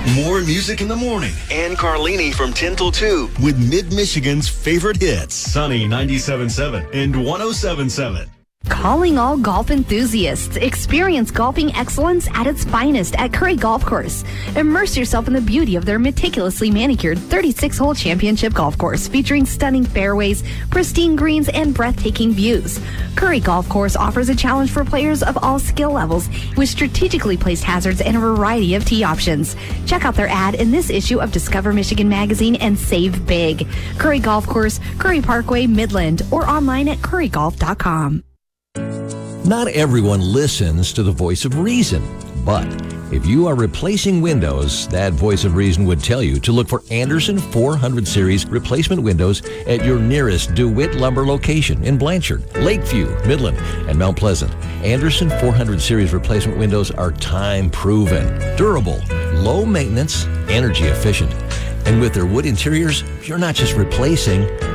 More music in the morning. And Carlini from 10 till 2. With Mid-Michigan's favorite hits. Sunny 97.7 and 107.7. Calling all golf enthusiasts. Experience golfing excellence at its finest at Curry Golf Course. Immerse yourself in the beauty of their meticulously manicured 36-hole championship golf course featuring stunning fairways, pristine greens, and breathtaking views. Curry Golf Course offers a challenge for players of all skill levels with strategically placed hazards and a variety of tee options. Check out their ad in this issue of Discover Michigan magazine and save big. Curry Golf Course, Curry Parkway, Midland, or online at currygolf.com. Not everyone listens to the voice of reason, but if you are replacing windows, that voice of reason would tell you to look for Anderson 400 Series replacement windows at your nearest DeWitt Lumber location in Blanchard, Lakeview, Midland, and Mount Pleasant. Anderson 400 Series replacement windows are time-proven, durable, low maintenance, energy efficient. And with their wood interiors, you're not just replacing,